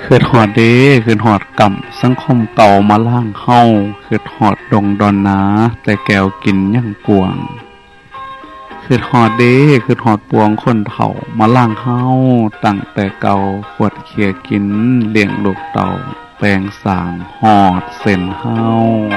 คือหอดเด้คือหอดกำสังคมเก่ามาล่างเฮาคือหอดดงดอนนาแต่แก้วกินยังกวงคือหอดเด้คือหอดปวงคนเฒ่ามาล่างเฮาตั้งแต่เก่าขวดเคียกินเลี้ยงลูกเต่าแปลงสางหอดเส้นเฮา